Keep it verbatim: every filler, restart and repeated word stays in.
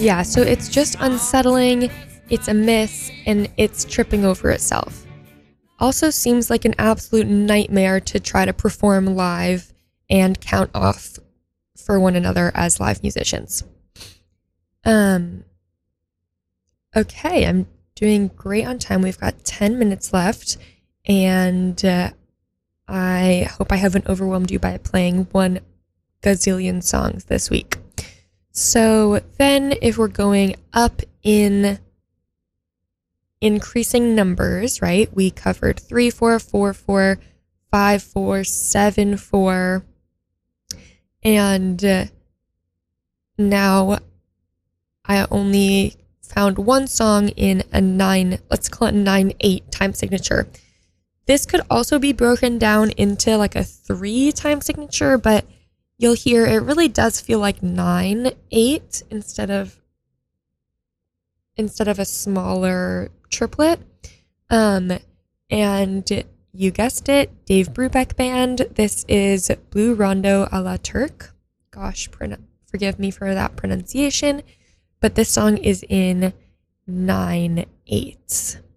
Yeah, so it's just unsettling, it's a miss, and it's tripping over itself. Also seems like an absolute nightmare to try to perform live and count off for one another as live musicians. Um, okay, I'm doing great on time. We've got ten minutes left, and uh, I hope I haven't overwhelmed you by playing one gazillion songs this week. So then if we're going up in increasing numbers, right? We covered three, four, four, four, five, four, seven, four, and uh, now I only found one song in a nine, let's call it nine, eight time signature. This could also be broken down into like a three time signature, but you'll hear it really does feel like nine, eight instead of instead of a smaller triplet. Um, and you guessed it, Dave Brubeck Band. This is Blue Rondo a la Turk. Gosh, pron- forgive me for that pronunciation, but this song is in nine eighths.